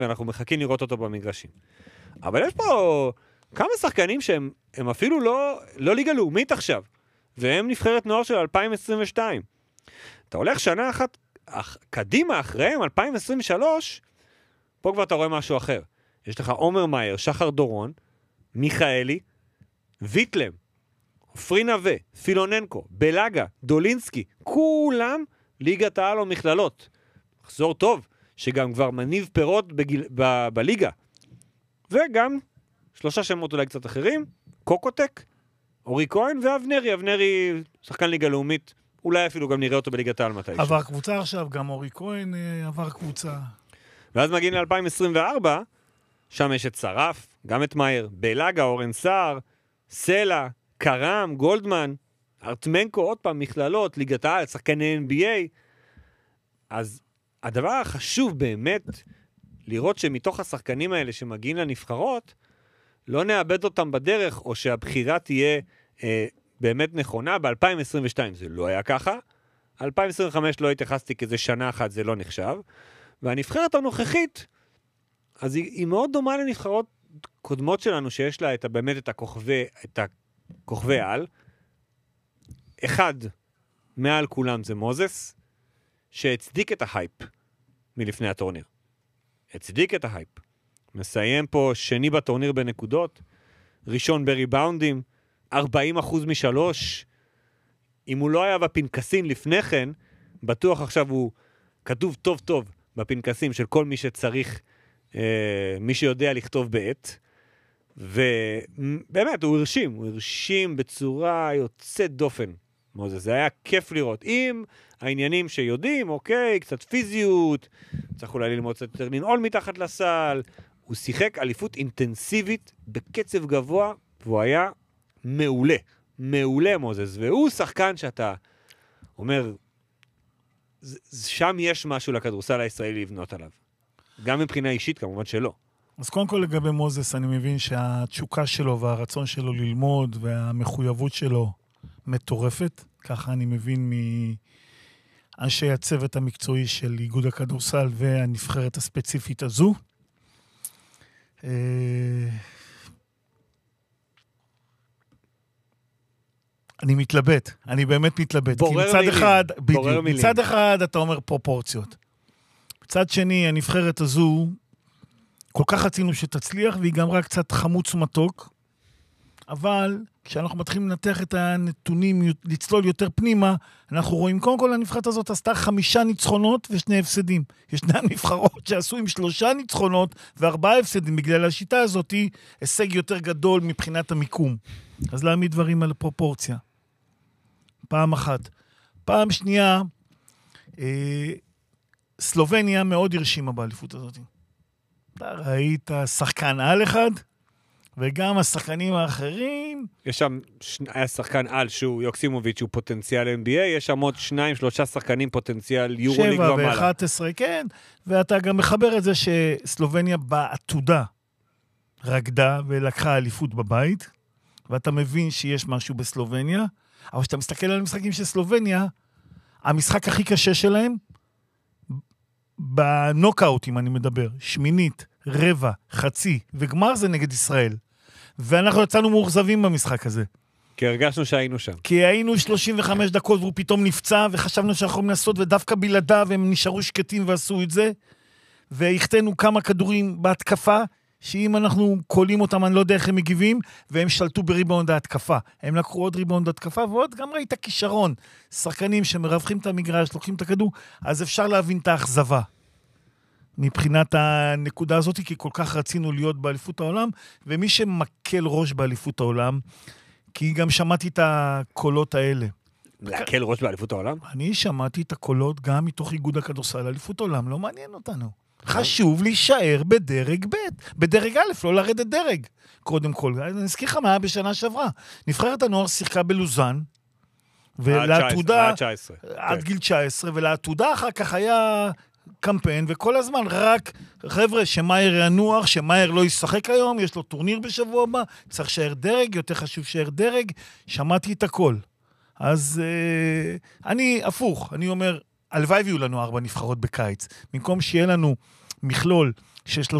ואנחנו מחכים לראות אותו במגרשים. אבל יש פה כמה שחקנים שהם אפילו לא ליגה לאומית עכשיו, והם נבחרת נוער של 2022. אתה הולך שנה אחת קדימה אחריהם, 2023, פה כבר אתה רואה משהו אחר. יש לך עומר מאייר, שחר דורון, מיכאלי, ויטלם, פרי נווה, פילוננקו, בלגה, דולינסקי, כולם ליגת העל או מכללות. מחזור טוב, שגם כבר מניב פירות בליגה. וגם 3 שמות אולי קצת אחרים, קוקוטק, אורי כהן ואבנרי. אבנרי שחקן ליגה לאומית, אולי אפילו גם נראה אותו בליגת העל מתישהו. עבר קבוצה עכשיו, גם אורי כהן עבר קבוצה. ואז מגיעים ל-2024, שם יש את שרף, גם את מאייר, בלגה, אורן סער, סלע, קרם, גולדמן, ארטמנקו, עוד פעם, מכללות, ליגת העל, שחקני NBA. אז הדבר החשוב באמת, לראות שמתוך השחקנים האלה שמגיעים לנבחרות, לא נאבד אותם בדרך, או שהבחירה תהיה באמת נכונה. ב-2022 זה לא היה ככה, 2025 לא התייחסתי כזה שנה אחת, זה לא נחשב. והנבחרת הנוכחית, אז היא מאוד דומה לנבחרות קודמות שלנו, שיש לה באמת את הכוכבי על. אחד מעל כולם זה מוזס, שהצדיק את ההייפ מלפני הטורניר. הצדיק את ההייפ. מסיים פה שני בטורניר בנקודות, ראשון בריבאונדים, 40% משלוש. אם הוא לא היה בפנקסים לפני כן, בטוח עכשיו הוא כתוב טוב טוב בפנקסים של כל מי שצריך, מי שיודע לכתוב בעת. ובאמת, הוא הרשים בצורה יוצאת דופן. זה היה כיף לראות. עם העניינים שיודעים, אוקיי, קצת פיזיות, צריך אולי ללמוד קצת יותר לנעול מתחת לסל. הוא שיחק אליפות אינטנסיבית בקצב גבוה, והוא היה מעולה. מעולה מוזס. והוא שחקן שאתה אומר, שם יש משהו לכדורסל הישראלי לבנות עליו. גם מבחינה אישית, כמובן שלא. אז קודם כל לגבי מוזס, אני מבין שהתשוקה שלו והרצון שלו ללמוד והמחויבות שלו מטורפת. ככה אני מבין מאנשי הצוות המקצועי של איגוד הכדורסל והנבחרת הספציפית הזו. אני מתלבט, אני באמת מתלבט. מצד אחד אתה אומר פרופורציות. מצד שני, הנבחרת הזו, כל כך רצינו שתצליח, והיא גם רק קצת חמוץ מתוק, אבל כשאנחנו מתחילים לנתח את הנתונים, לצלול יותר פנימה, אנחנו רואים, קודם כל הנבחרת הזאת עשתה 5 ניצחונות ו2 הפסדים. ישנן נבחרות שעשו עם 3 ניצחונות ו4 הפסדים, בגלל השיטה הזאת היא הישג יותר גדול מבחינת המיקום. אז להעמיד דברים על הפרופורציה. פעם אחת. פעם שנייה, סלובניה מאוד הרשימה באליפות הזאת. אתה ראית שחקן על אחד, וגם השחקנים האחרים... יש שם, היה שחקן על שהוא יוקסימוביץ', שהוא פוטנציאל NBA, יש שם עוד 2-3 שחקנים פוטנציאל יורוליג ומעלה. 7 ו-11, כן. ואתה גם מחבר את זה שסלובניה בעתודה רקדה ולקחה אליפות בבית, ואתה מבין שיש משהו בסלובניה, אבל כשאתה מסתכל על המשחקים של סלובניה, המשחק הכי קשה שלהם, בנוקאוט, אם אני מדבר, שמינית, רבע, חצי, וגמר זה נגד ישראל. ואנחנו יצאנו מאוכזבים במשחק הזה. כי הרגשנו שהיינו שם. כי היינו 35 דקות והוא פתאום נפצע, וחשבנו שאנחנו יכולים לעשות, ודווקא בלעדיו הם נשארו שקטים ועשו את זה, והכתנו כמה כדורים בהתקפה, שאם אנחנו קולים אותם, אני לא יודע איך הם מגיבים, והם שלטו בריבאונד ההתקפה. הם לקחו עוד ריבאונד התקפה, ועוד גם ראית כישרון. שחקנים שמרווחים את המגרש, לוקחים את הכדור, אז אפשר להבין את האכזבה. מבחינת הנקודה הזאת, כי כל כך רצינו להיות באליפות העולם, ומי שמקל ראש באליפות העולם, כי גם שמעתי את הקולות האלה. להקל ראש באליפות העולם? אני שמעתי את הקולות גם מתוך איגוד הכדורסל, אליפות העולם, לא מעניין אותנו. חשוב להישאר בדרג ב', בדרג א', לא לרדת דרג. קודם כל, אני אזכיר לך מה היה בשנה שעברה. נבחרת הנוער שיחקה בלוזן, ולעתודה, עד גיל 19, ולעתודה אחר כך היה קמפיין, וכל הזמן רק, חבר'ה, שמאייר ינוח, שמאייר לא ישחק היום, יש לו טורניר בשבוע הבא, צריך שייר דרג, יותר חשוב שייר דרג, שמעתי את הכל. אז אני הפוך, אני אומר, הלוואי ויהיו לנו 4 נבחרות בקיץ. במקום שיהיה לנו מכלול שיש לו